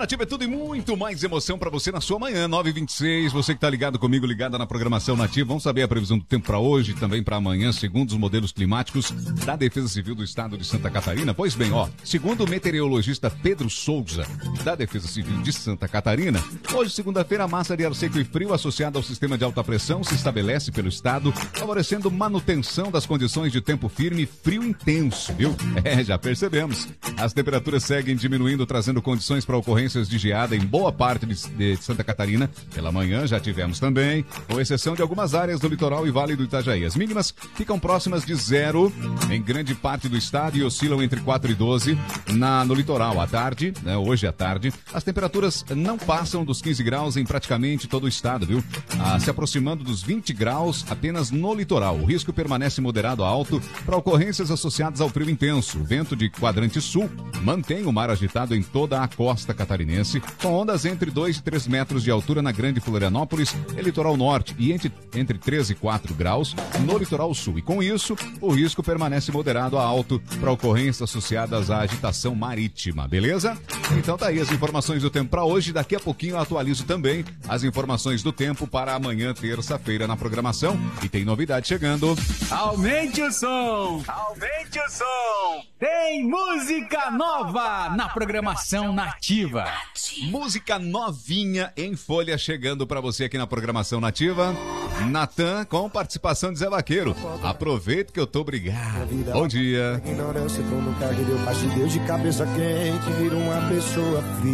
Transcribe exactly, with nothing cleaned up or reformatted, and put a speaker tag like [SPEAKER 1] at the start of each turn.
[SPEAKER 1] Nativa é tudo e muito mais emoção pra você na sua manhã, nove e vinte e seis. Você que tá ligado comigo, ligada na programação Nativa. Vamos saber a previsão do tempo pra hoje e também pra amanhã, segundo os modelos climáticos da Defesa Civil do Estado de Santa Catarina. Pois bem, ó, segundo o meteorologista Pedro Souza, da Defesa Civil de Santa Catarina, hoje, segunda-feira, a massa de ar seco e frio associada ao sistema de alta pressão se estabelece pelo estado, favorecendo manutenção das condições de tempo firme e frio intenso, viu? É, já percebemos. As temperaturas seguem diminuindo, trazendo condições para ocorrências de geada em boa parte de, de Santa Catarina. Pela manhã já tivemos também, com exceção de algumas áreas do litoral e vale do Itajaí. As mínimas ficam próximas de zero em grande parte do estado e oscilam entre quatro e doze na, no litoral. À tarde, né, hoje à tarde, as temperaturas não passam dos quinze graus em praticamente todo o estado, viu? Ah, se aproximando dos vinte graus apenas no litoral. O risco permanece moderado a alto para ocorrências associadas ao frio intenso. O vento de quadrante sul mantém o mar agitado em toda a costa catarinense, com ondas entre dois e três metros de altura na Grande Florianópolis e litoral norte e entre, entre três e quatro graus no litoral sul. E com isso, o risco permanece moderado a alto para ocorrências associadas à agitação marítima, beleza? Então tá aí as informações do tempo para hoje. Daqui a pouquinho eu atualizo também as informações do tempo para amanhã, terça-feira, na programação. E tem novidade chegando.
[SPEAKER 2] Aumente o som! Aumente o som! Tem música nova na programação Nativa.
[SPEAKER 1] Música novinha em folha chegando para você aqui na programação Nativa. Natan com participação de Zé Vaqueiro. Aproveita que eu tô obrigado. Bom dia.
[SPEAKER 3] Ignorância, tô no cargo, deu de cabeça quente, vira uma pessoa fria.